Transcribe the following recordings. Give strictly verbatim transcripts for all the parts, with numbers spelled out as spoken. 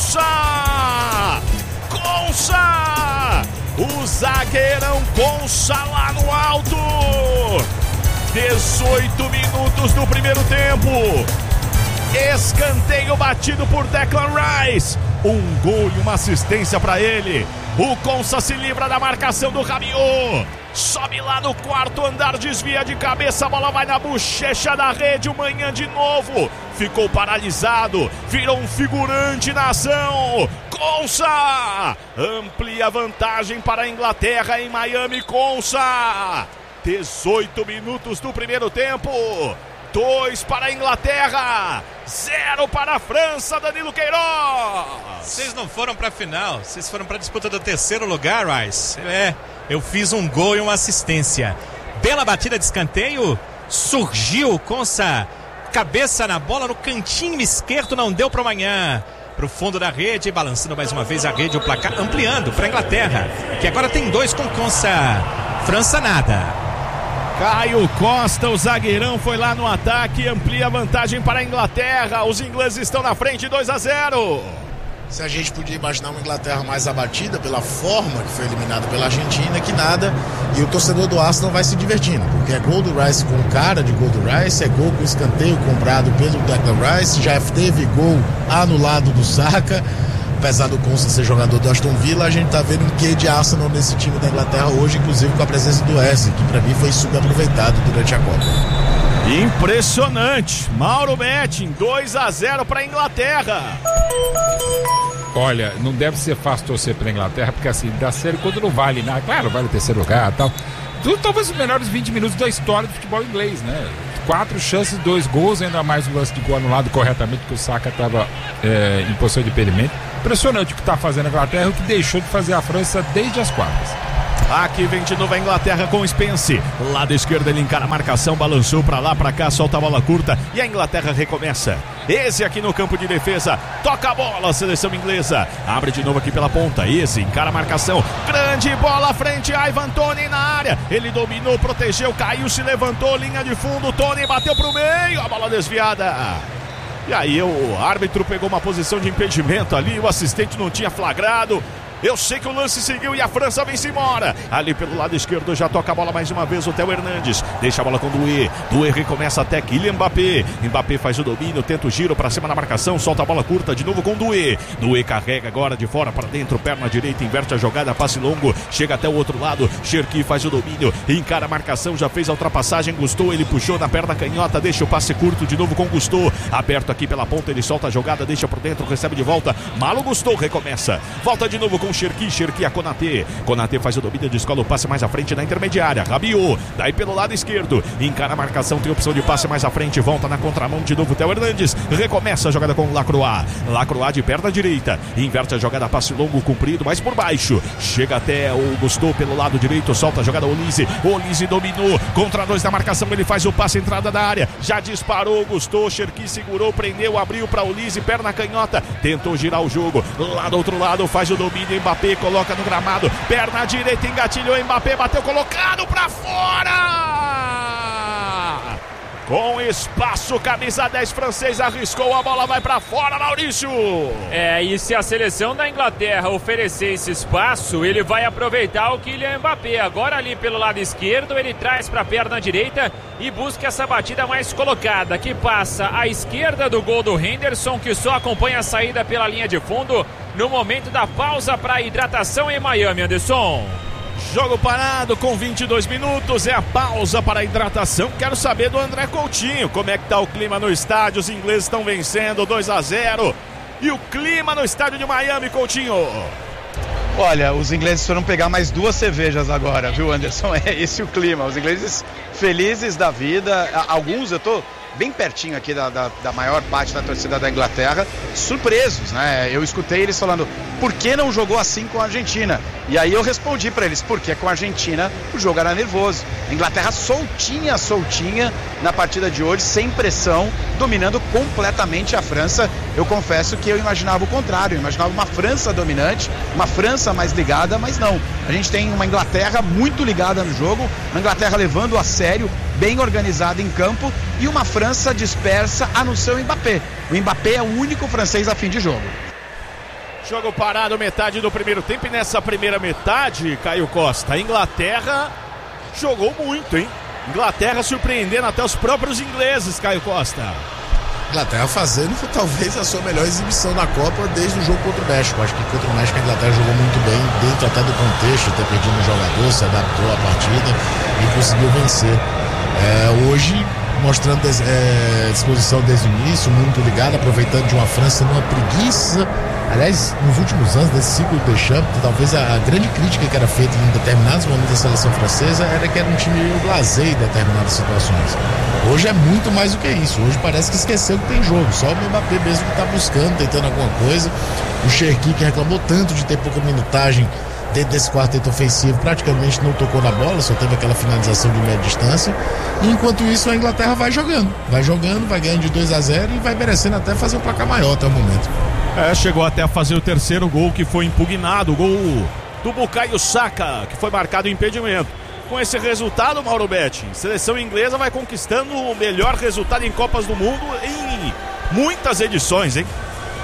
Konsa! Konsa! O zagueirão Konsa lá no alto! dezoito minutos do primeiro tempo. Escanteio batido por Declan Rice. Um gol e uma assistência para ele. O Konsa se livra da marcação do Rabiot. Sobe lá no quarto andar, desvia de cabeça, a bola vai na bochecha da rede. O Manhã de novo ficou paralisado, virou um figurante na ação. Konsa amplia a vantagem para a Inglaterra em Miami. Konsa, dezoito minutos do primeiro tempo. Dois para a Inglaterra, zero para a França. Danilo Queiroz. Vocês não foram para a final, vocês foram para a disputa do terceiro lugar, Rice. É, eu fiz um gol e uma assistência. Bela batida de escanteio, surgiu Konsa, cabeça na bola no cantinho esquerdo, não deu para o Manhã. Para o fundo da rede, balançando mais uma vez a rede, o placar ampliando para a Inglaterra, que agora tem dois com Konsa. França nada. Caio Costa, o zagueirão, foi lá no ataque, amplia a vantagem para a Inglaterra. Os ingleses estão na frente, dois a zero. Se a gente podia imaginar uma Inglaterra mais abatida pela forma que foi eliminada pela Argentina, que nada, e o torcedor do Arsenal vai se divertindo, porque é gol do Rice com cara de gol do Rice, é gol com escanteio comprado pelo Declan Rice, já teve gol anulado do Saka. Apesar do Konsa ser jogador do Aston Villa, a gente tá vendo um quê de Arsenal nesse time da Inglaterra hoje, inclusive com a presença do Eze, que para mim foi subaproveitado durante a Copa. Impressionante. Mauro Betting, dois a zero para a Inglaterra. Olha, não deve ser fácil torcer pela Inglaterra, porque assim, dá sério quando não vale nada. Claro, vale o terceiro lugar e tal. Tudo, talvez os melhores vinte minutos da história do futebol inglês, né? Quatro chances, dois gols, ainda mais o lance de gol anulado corretamente, que o Saka estava é, em posição de impedimento. Impressionante o que está fazendo a Inglaterra, o que deixou de fazer a França desde as quartas. Aqui vem de novo a Inglaterra com o Spence. Lado esquerdo ele encara a marcação, balançou pra lá, pra cá, solta a bola curta e a Inglaterra recomeça. Esse aqui no campo de defesa, toca a bola, a seleção inglesa. Abre de novo aqui pela ponta, esse encara a marcação. Grande bola à frente, Ivan Toney na área. Ele dominou, protegeu, caiu, se levantou, linha de fundo, Toney bateu pro meio, a bola desviada. E aí o árbitro pegou uma posição de impedimento ali, o assistente não tinha flagrado. Eu sei que o lance seguiu e a França vem-se embora. Ali pelo lado esquerdo já toca a bola mais uma vez o Theo Hernandes. Deixa a bola com o Doué. Doué recomeça até Kylian Mbappé. Mbappé faz o domínio, tenta o giro para cima da marcação. Solta a bola curta de novo com o Doué. Doué carrega agora de fora para dentro. Perna direita, inverte a jogada, passe longo. Chega até o outro lado. Cherki faz o domínio. Encara a marcação, já fez a ultrapassagem. Gustou, ele puxou na perna canhota. Deixa o passe curto de novo com o Gustou. Aberto aqui pela ponta, ele solta a jogada, deixa por dentro, recebe de volta. Malo Gustou, recomeça. Volta de novo com Cherki, Cherki a Konaté. Konaté faz o domínio, descola o passe mais à frente na intermediária. Rabiot, daí pelo lado esquerdo. Encara a marcação, tem opção de passe mais à frente. Volta na contramão de novo, Theo Hernandes. Recomeça a jogada com o Lacroix. Lacroix de perna direita. Inverte a jogada, passe longo, comprido, mas por baixo. Chega até o Gustou pelo lado direito. Solta a jogada Olise. Olise dominou. Contra dois da marcação, ele faz o passe, entrada da área. Já disparou o Gustou. Cherki segurou, prendeu, abriu para Olise. Perna canhota. Tentou girar o jogo. Lá do outro lado, faz o domínio. Mbappé coloca no gramado, perna direita, engatilhou, Mbappé bateu, colocado pra fora! Com espaço, camisa dez francês arriscou, a bola vai pra fora, Maurício! É, e se a seleção da Inglaterra oferecer esse espaço, ele vai aproveitar o Kylian Mbappé. Agora ali pelo lado esquerdo, ele traz pra perna direita e busca essa batida mais colocada, que passa à esquerda do gol do Henderson, que só acompanha a saída pela linha de fundo no momento da pausa para hidratação em Miami, Anderson. Jogo parado com vinte e dois minutos, é a pausa para a hidratação. Quero saber do André Coutinho, como é que tá o clima no estádio? Os ingleses estão vencendo dois a zero. E o clima no estádio de Miami, Coutinho? Olha, os ingleses foram pegar mais duas cervejas agora, viu, Anderson? É esse o clima, os ingleses felizes da vida. Alguns, eu tô bem pertinho aqui da, da, da maior parte da torcida da Inglaterra, surpresos, né? Eu escutei eles falando, por que não jogou assim com a Argentina? E aí eu respondi para eles, porque com a Argentina o jogo era nervoso. A Inglaterra soltinha, soltinha na partida de hoje, sem pressão, dominando completamente a França. Eu confesso que eu imaginava o contrário, eu imaginava uma França dominante, uma França mais ligada, mas não. A gente tem uma Inglaterra muito ligada no jogo, uma Inglaterra levando a sério, bem organizada em campo, e uma França dispersa, a não ser o Mbappé. O Mbappé é o único francês a fim de jogo. Jogo parado, metade do primeiro tempo. E nessa primeira metade, Caio Costa, a Inglaterra jogou muito, hein? Inglaterra surpreendendo até os próprios ingleses, Caio Costa. Inglaterra fazendo talvez a sua melhor exibição na Copa desde o jogo contra o México. Acho que contra o México a Inglaterra jogou muito bem, dentro até do contexto, ter perdido um jogador, se adaptou à partida e conseguiu vencer. É, hoje, mostrando é, disposição desde o início, muito ligado, aproveitando de uma França numa preguiça. Aliás, nos últimos anos desse ciclo do Deschamps, talvez a, a grande crítica que era feita em determinados momentos da seleção francesa era que era um time meio blasé em determinadas situações. Hoje é muito mais do que isso. Hoje parece que esqueceu que tem jogo. Só o Mbappé mesmo que está buscando, tentando alguma coisa. O Cherki, que reclamou tanto de ter pouca minutagem dentro desse quarteto ofensivo, praticamente não tocou na bola, só teve aquela finalização de média distância. E enquanto isso, a Inglaterra vai jogando. Vai jogando, vai ganhando de dois a zero e vai merecendo até fazer um placar maior até o momento. É, chegou até a fazer o terceiro gol que foi impugnado, o gol do Bukayo Saka, que foi marcado em impedimento. Com esse resultado, Mauro Betti, a seleção inglesa vai conquistando o melhor resultado em Copas do Mundo em muitas edições, hein?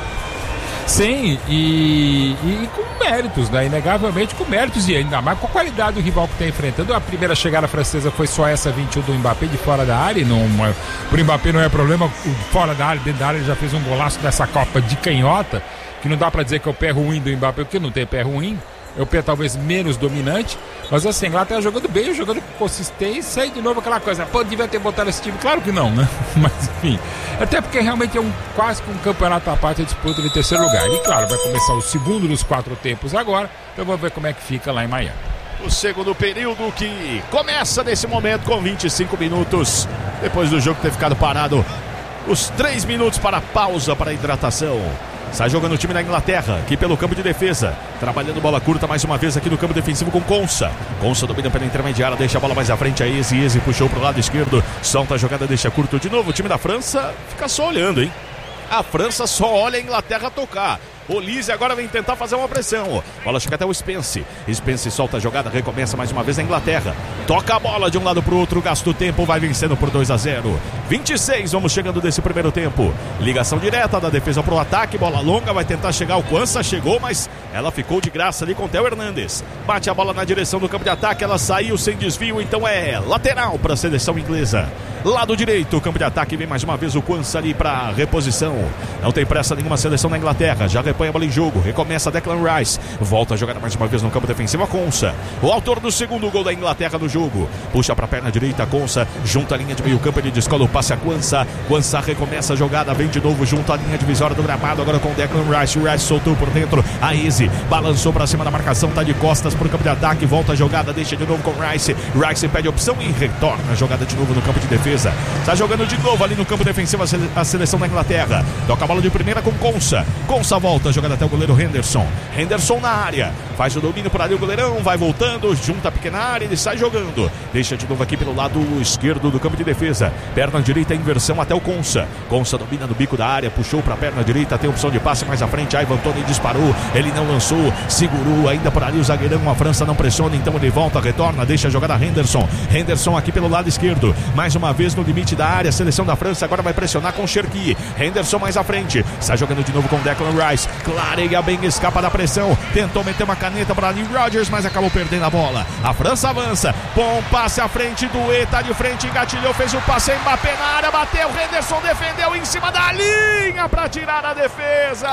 Sim, e, e com méritos, né? Inegavelmente com méritos, e ainda mais com a qualidade do rival que está enfrentando. A primeira chegada francesa foi só essa vinte e um do Mbappé de fora da área, e não, por Mbappé não é problema, fora da área, dentro da área ele já fez um golaço dessa Copa de canhota, que não dá para dizer que é o pé ruim do Mbappé, porque não tem pé ruim. É o pé talvez menos dominante, mas assim, a Inglaterra jogando bem, jogando com consistência, e de novo aquela coisa, pô, devia ter botado esse time, claro que não, né? Mas enfim, até porque realmente é um, quase que um campeonato à parte, a disputa de terceiro lugar. E claro, vai começar o segundo dos quatro tempos agora, então vamos ver como é que fica lá em Miami. O segundo período que começa nesse momento com vinte e cinco minutos, depois do jogo ter ficado parado, os três minutos para a pausa para a hidratação. Sai jogando o time da Inglaterra, aqui pelo campo de defesa, trabalhando bola curta mais uma vez aqui no campo defensivo com Konsa. Konsa domina pela intermediária, deixa a bola mais à frente, a Eze, Eze puxou pro lado esquerdo, solta a jogada, deixa curto de novo. O time da França fica só olhando, hein? A França só olha a Inglaterra tocar. Olise agora vem tentar fazer uma pressão. Bola chega até o Spence. Spence solta a jogada, recomeça mais uma vez a Inglaterra. Toca a bola de um lado pro outro, gasta o tempo, vai vencendo por dois a zero. vinte e seis, vamos chegando desse primeiro tempo. Ligação direta da defesa pro ataque, bola longa, vai tentar chegar o Kwanza, chegou, mas ela ficou de graça ali com o Theo Hernandes. Bate a bola na direção do campo de ataque, ela saiu sem desvio, então é lateral para a seleção inglesa. Lado direito, campo de ataque, vem mais uma vez o Kwanza ali para reposição. Não tem pressa nenhuma a seleção da Inglaterra, já põe a bola em jogo, recomeça Declan Rice, volta a jogada mais uma vez no campo defensivo a Konsa, o autor do segundo gol da Inglaterra no jogo, puxa para a perna direita a Konsa, junta a linha de meio campo, ele descola o passe a Kwanza, Kwanza recomeça a jogada, vem de novo junto à linha divisória do gramado, agora com Declan Rice, o Rice soltou por dentro, a Eze balançou para cima da marcação, tá de costas para o campo de ataque, volta a jogada, deixa de novo com Rice, Rice pede opção e retorna a jogada de novo no campo de defesa, está jogando de novo ali no campo defensivo a, sele- a seleção da Inglaterra, toca a bola de primeira com Konsa, Konsa volta, jogada até o goleiro Henderson. Henderson na área. Faz o domínio por ali o goleirão. Vai voltando, junta a pequena área. Ele sai jogando. Deixa de novo aqui pelo lado esquerdo do campo de defesa. Perna direita, inversão até o Konsa. Konsa domina no bico da área. Puxou para a perna direita. Tem opção de passe mais à frente. Ivan Toney disparou. Ele não lançou. Segurou ainda por ali o zagueirão. A França não pressiona. Então ele volta, retorna. Deixa a jogada Henderson. Henderson aqui pelo lado esquerdo. Mais uma vez no limite da área. A seleção da França agora vai pressionar com Cherki. Henderson mais à frente. Sai jogando de novo com Declan Rice. Clareia bem, escapa da pressão, tentou meter uma caneta para ali Rodgers, mas acabou perdendo a bola. A França avança, bom passe à frente do E, tá de frente, engatilhou, fez o passe, Mbappé na área, bateu, Henderson defendeu em cima da linha para tirar a defesa.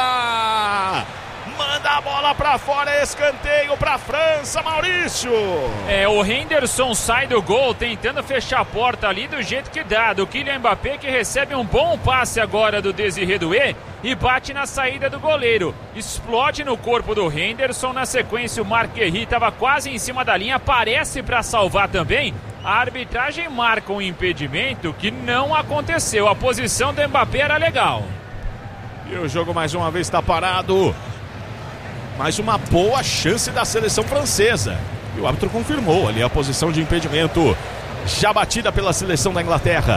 Manda a bola pra fora, escanteio pra França, Maurício. É, o Henderson sai do gol tentando fechar a porta ali do jeito que dá, do Kylian Mbappé, que recebe um bom passe agora do Désiré Doué e bate na saída do goleiro. Explode no corpo do Henderson, na sequência o Marquerry estava quase em cima da linha, aparece para salvar também. A arbitragem marca um impedimento que não aconteceu, a posição do Mbappé era legal. E o jogo mais uma vez está parado. Mais uma boa chance da seleção francesa. E o árbitro confirmou ali a posição de impedimento já batida pela seleção da Inglaterra.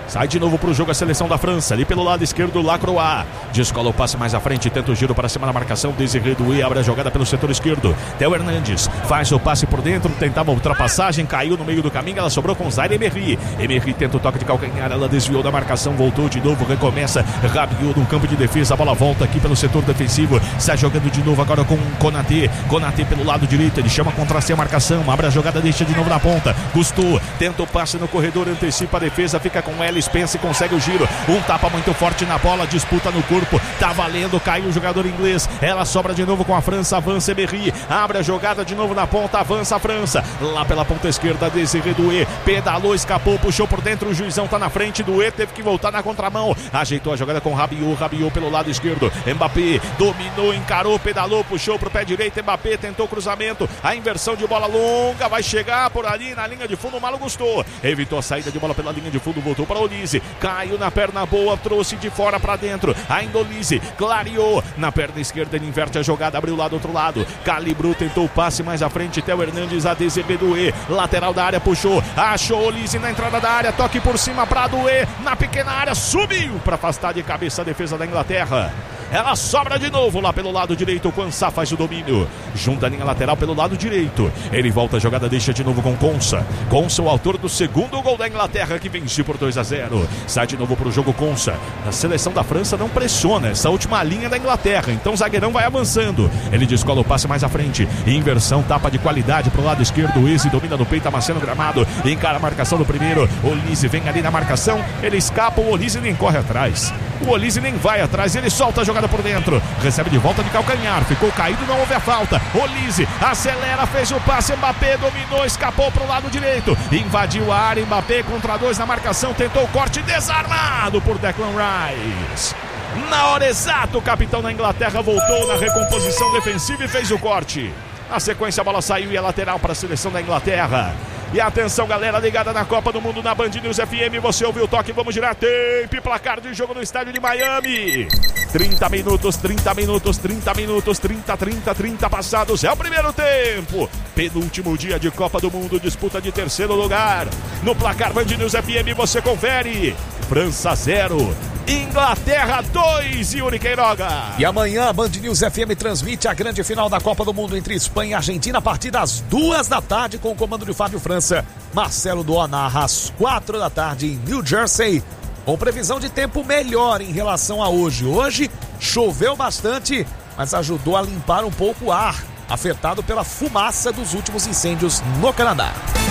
Sai de novo pro jogo a seleção da França. Ali pelo lado esquerdo, Lacroix. Descola o passe mais à frente, tenta o giro para cima da marcação. Desiré Doué abre a jogada pelo setor esquerdo. Theo Hernandes faz o passe por dentro, tentava ultrapassagem, caiu no meio do caminho. Ela sobrou com Zaire Emery. Emery tenta o toque de calcanhar, ela desviou da marcação, voltou de novo, recomeça. Rabiot no campo de defesa, a bola volta aqui pelo setor defensivo. Sai jogando de novo agora com Konaté. Konaté pelo lado direito, ele chama contra si a marcação. Abre a jogada, deixa de novo na ponta. Gusto tenta o passe no corredor, antecipa a defesa, fica com ela. Spence consegue o giro, um tapa muito forte na bola, disputa no corpo, tá valendo, caiu o jogador inglês, ela sobra de novo com a França, avança Emery, abre a jogada de novo na ponta, avança a França, lá pela ponta esquerda, Desiré Doué, pedalou, escapou, puxou por dentro, o juizão tá na frente, Doué teve que voltar na contramão, ajeitou a jogada com Rabiot, Rabiot pelo lado esquerdo, Mbappé dominou, encarou, pedalou, puxou pro pé direito, Mbappé tentou cruzamento, a inversão de bola longa, vai chegar por ali na linha de fundo, o Malo Gusto, evitou a saída de bola pela linha de fundo, voltou para Olise, caiu na perna boa, trouxe de fora para dentro, ainda Olise, clareou, na perna esquerda ele inverte a jogada, abriu lá do outro lado, calibrou, tentou o passe mais à frente, Theo Hernandes, a Desiré Doué, lateral da área, puxou, achou Olise na entrada da área, toque por cima para Doué, na pequena área, subiu para afastar de cabeça a defesa da Inglaterra. Ela sobra de novo lá pelo lado direito. O Quansah faz o domínio. Junta a linha lateral pelo lado direito. Ele volta a jogada, deixa de novo com Quansah. Quansah, o autor do segundo gol da Inglaterra, que vence por dois a zero. Sai de novo pro jogo Quansah. A seleção da França não pressiona essa última linha da Inglaterra. Então o zagueirão vai avançando. Ele descola o passe mais à frente. Inversão, tapa de qualidade pro lado esquerdo. O Eze domina no peito, amassando o gramado. Encara a marcação do primeiro. Olise vem ali na marcação. Ele escapa, o Olise nem corre atrás. O Olise nem vai atrás. Ele solta a jogada por dentro, recebe de volta de calcanhar, ficou caído, não houve a falta. Olise acelera, fez o passe, Mbappé dominou, escapou para o lado direito, invadiu a área, Mbappé contra dois na marcação, tentou o corte, desarmado por Declan Rice. Na hora exata, o capitão da Inglaterra voltou na recomposição defensiva e fez o corte. Na sequência a bola saiu e é lateral para a seleção da Inglaterra. E atenção, galera ligada na Copa do Mundo na Band News F M, você ouviu o toque, vamos girar tempo e placar de jogo no estádio de Miami. trinta minutos, trinta minutos, trinta minutos, trinta, trinta, trinta passados, é o primeiro tempo. Penúltimo dia de Copa do Mundo, disputa de terceiro lugar. No placar Band News F M você confere. França zero, Inglaterra dois, Yuri Queiroga. E amanhã a Band News F M transmite a grande final da Copa do Mundo entre Espanha e Argentina a partir das duas da tarde com o comando de Fábio França. Marcelo Doa narra às quatro da tarde em New Jersey, com previsão de tempo melhor em relação a hoje. Hoje choveu bastante, mas ajudou a limpar um pouco o ar afetado pela fumaça dos últimos incêndios no Canadá.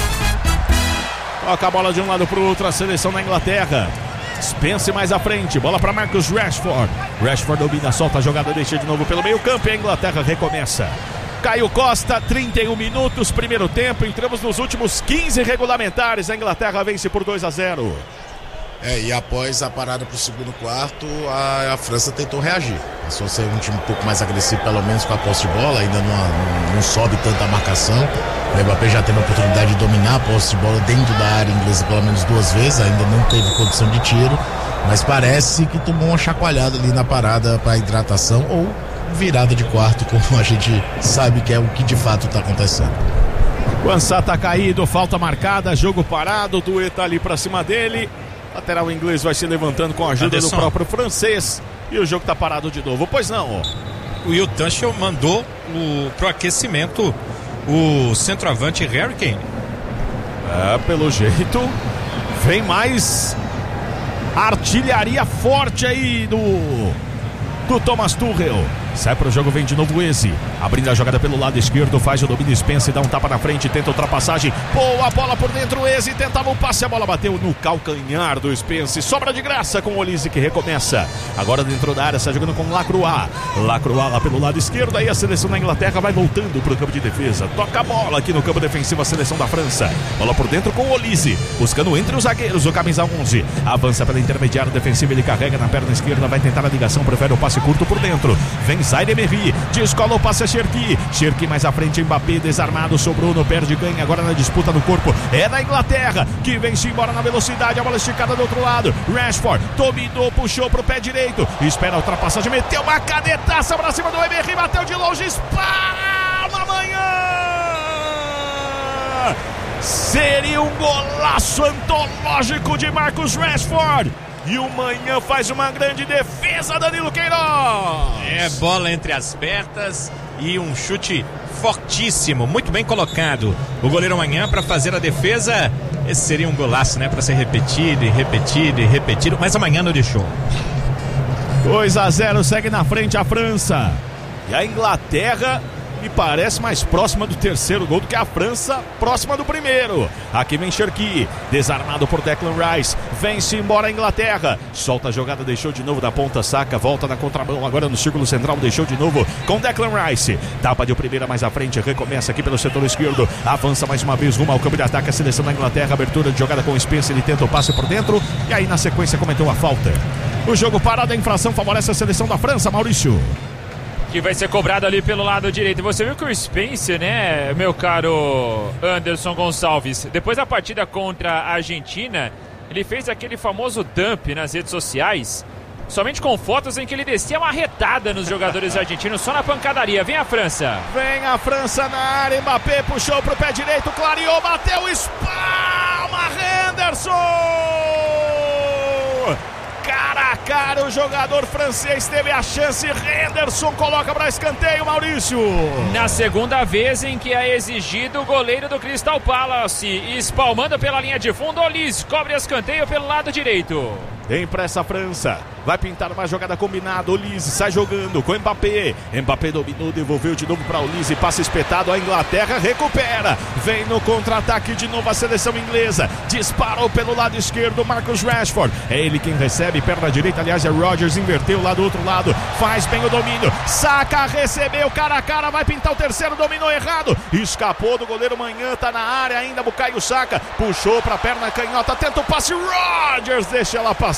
Toca a bola de um lado para o outro, a seleção da Inglaterra. Spence mais à frente, bola para Marcus Rashford. Rashford domina, solta a jogada, deixa de novo pelo meio campo e a Inglaterra recomeça. Caio Costa, trinta e um minutos, primeiro tempo, entramos nos últimos quinze regulamentares, a Inglaterra vence por dois a zero. É, e após a parada para o segundo quarto, a, a França tentou reagir. Passou a ser um time um pouco mais agressivo, pelo menos com a posse de bola, ainda não, não, não sobe tanta marcação. O Mbappé já teve a oportunidade de dominar a posse de bola dentro da área inglesa pelo menos duas vezes, ainda não teve condição de tiro, mas parece que tomou uma chacoalhada ali na parada para hidratação ou virada de quarto, como a gente sabe que é o que de fato está acontecendo. Quansah tá caído, falta marcada, jogo parado, o Doué tá ali para cima dele. Lateral inglês vai se levantando com a ajuda Anderson. do próprio francês. E o jogo tá parado de novo. Pois não. O Will Tuchel mandou o, pro aquecimento o centroavante Harry Kane. É, pelo jeito vem mais artilharia forte aí do, do Thomas Tuchel. Sai pro jogo, vem de novo o Eze. Abrindo a jogada pelo lado esquerdo, faz o domínio, Spence, dá um tapa na frente, tenta ultrapassagem. Boa bola por dentro, o Eze tentava o passe, a bola bateu no calcanhar do Spence. Sobra de graça com o Olise que recomeça. Agora dentro da área, está jogando com Lacroix. Lacroix lá pelo lado esquerdo, aí a seleção da Inglaterra vai voltando pro campo de defesa. Toca a bola aqui no campo defensivo, a seleção da França. Bola por dentro com o Olise, buscando entre os zagueiros o camisa onze. Avança pela intermediária defensiva, ele carrega na perna esquerda, vai tentar a ligação, prefere o passe curto por dentro. Vem Zaire Emery, descola o passe a Cherki. Cherki mais à frente, Mbappé desarmado, sobrou, no perde, ganha agora na disputa no corpo. É da Inglaterra, que vem-se embora na velocidade, a bola esticada do outro lado. Rashford dominou, puxou pro pé direito, espera a ultrapassagem, meteu uma canetaça pra cima do Emery, bateu de longe, espalma amanhã! Seria um golaço antológico de Marcus Rashford. E o Manhã faz uma grande defesa, Danilo Queiroz. É, bola entre as pernas e um chute fortíssimo, muito bem colocado. O goleiro Manhã para fazer a defesa. Esse seria um golaço, né? Para ser repetido e repetido e repetido, mas amanhã não deixou. dois a zero, segue na frente a França. E a Inglaterra me parece mais próxima do terceiro gol do que a França próxima do primeiro. Aqui vem Cherki, desarmado por Declan Rice, vence embora a Inglaterra, solta a jogada, deixou de novo da ponta, saca, volta na contramão, agora no círculo central, deixou de novo com Declan Rice, tapa de primeira mais à frente, recomeça aqui pelo setor esquerdo, avança mais uma vez rumo ao campo de ataque, a seleção da Inglaterra, abertura de jogada com o Spencer, ele tenta o passe por dentro, e aí na sequência cometeu a falta. O jogo parado, a infração favorece a seleção da França, Maurício. Que vai ser cobrado ali pelo lado direito. Você viu que o Spencer, né, meu caro Anderson Gonçalves, depois da partida contra a Argentina, ele fez aquele famoso dump nas redes sociais, somente com fotos em que ele descia uma retada nos jogadores argentinos, só na pancadaria. Vem a França. Vem a França na área, Mbappé puxou pro pé direito, clareou, bateu, espalma, Henderson! Cara a cara, o jogador francês teve a chance, Henderson coloca para escanteio, Maurício. Na segunda vez em que é exigido o goleiro do Crystal Palace, espalmando pela linha de fundo, Olise cobre escanteio pelo lado direito. Tem pressa a França, vai pintar uma jogada combinada, Olise sai jogando com Mbappé, Mbappé dominou, devolveu de novo para Olise, passe espetado, a Inglaterra recupera, vem no contra-ataque de novo a seleção inglesa, disparou pelo lado esquerdo, Marcus Rashford, é ele quem recebe, perna direita, aliás é Rodgers, inverteu lá do outro lado, faz bem o domínio, saca, recebeu, cara a cara, vai pintar o terceiro, dominou errado, escapou do goleiro Manhã, tá na área ainda, Bukayo Saka, puxou pra perna canhota, tenta o passe, Rodgers deixa ela passar.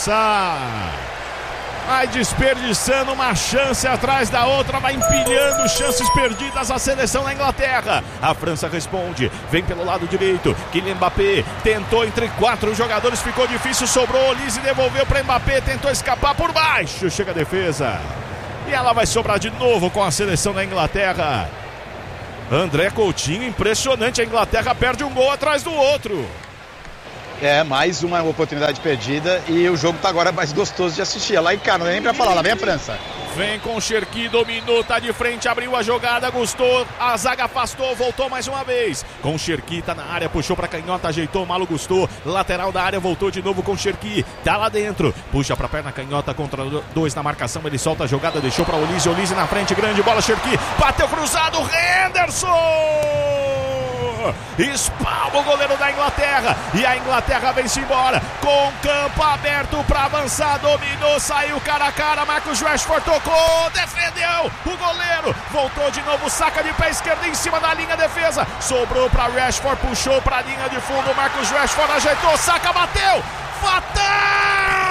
Vai desperdiçando uma chance atrás da outra, vai empilhando chances perdidas a seleção da Inglaterra. A França responde, vem pelo lado direito, Kylian Mbappé tentou entre quatro jogadores, ficou difícil, sobrou, Olise devolveu para Mbappé, tentou escapar por baixo, chega a defesa. E ela vai sobrar de novo com a seleção da Inglaterra. André Coutinho, impressionante, a Inglaterra perde um gol atrás do outro. É, mais uma oportunidade perdida e o jogo tá agora mais gostoso de assistir. Lá em cá, não é nem pra falar, lá vem a França. Vem com o Cherki, dominou, tá de frente, abriu a jogada, gostou, a zaga afastou, voltou mais uma vez. Com o Cherki, tá na área, puxou pra canhota, ajeitou, Malo gostou, lateral da área, voltou de novo com o Cherki, tá lá dentro, puxa pra perna canhota, contra dois na marcação, ele solta a jogada, deixou pra Olise, Olise na frente, grande bola, Cherki, bateu cruzado, Henderson! Espalma o goleiro da Inglaterra e a Inglaterra vem-se embora com campo aberto para avançar, dominou, saiu cara a cara, Marcus Rashford tocou, defendeu o goleiro, voltou de novo, saca de pé esquerdo em cima da linha, defesa, sobrou para Rashford, puxou para a linha de fundo, Marcus Rashford ajeitou, saca, bateu, fatal!